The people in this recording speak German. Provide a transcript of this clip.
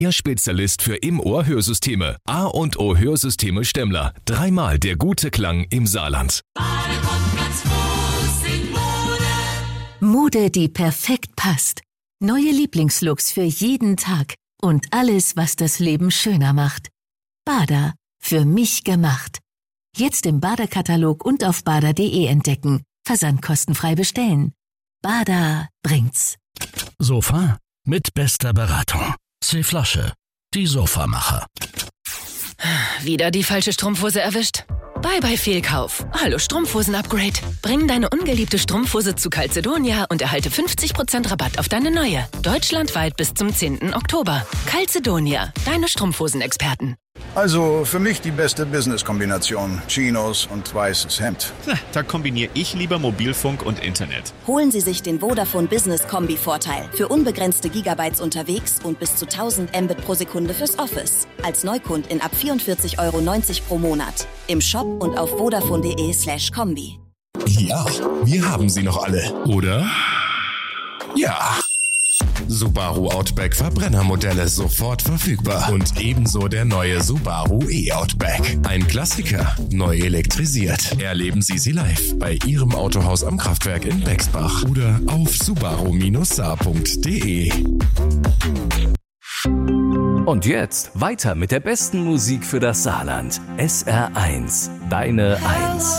Ihr Spezialist für Im-Ohr-Hörsysteme. A&O Hörsysteme Stemmler. 3-mal der gute Klang im Saarland. Mode, die perfekt passt. Neue Lieblingslooks für jeden Tag. Und alles, was das Leben schöner macht. Bada. Für mich gemacht. Jetzt im Bada-Katalog und auf bada.de entdecken. Versand kostenfrei bestellen. Bada bringt's. Sofa mit bester Beratung. C-Flasche, die Sofamacher. Wieder die falsche Strumpfhose erwischt? Bye Fehlkauf. Hallo Strumpfhosen-Upgrade. Bring deine ungeliebte Strumpfhose zu Calzedonia und erhalte 50% Rabatt auf deine neue. Deutschlandweit bis zum 10. Oktober. Calzedonia, deine Strumpfhosen-Experten. Also für mich die beste Business-Kombination. Chinos und weißes Hemd. Da kombiniere ich lieber Mobilfunk und Internet. Holen Sie sich den Vodafone Business Kombi-Vorteil. Für unbegrenzte Gigabytes unterwegs und bis zu 1000 Mbit pro Sekunde fürs Office. Als Neukundin ab 44,90 € pro Monat. Im Shop und auf vodafone.de/kombi. Ja, wir haben sie noch alle, oder? Ja. Subaru Outback Verbrennermodelle sofort verfügbar. Und ebenso der neue Subaru E-Outback. Ein Klassiker, neu elektrisiert. Erleben Sie sie live bei Ihrem Autohaus am Kraftwerk in Bexbach oder auf subaru-saar.de. Und jetzt weiter mit der besten Musik für das Saarland. SR1, deine 1.